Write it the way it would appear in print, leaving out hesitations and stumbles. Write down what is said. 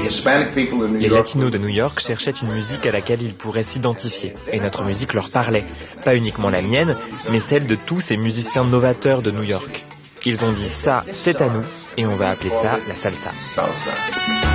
Les Latinos de New York cherchaient une musique à laquelle ils pourraient s'identifier. Et notre musique leur parlait. Pas uniquement la mienne, mais celle de tous ces musiciens novateurs de New York. Ils ont dit ça, c'est à nous, et on va appeler ça la salsa.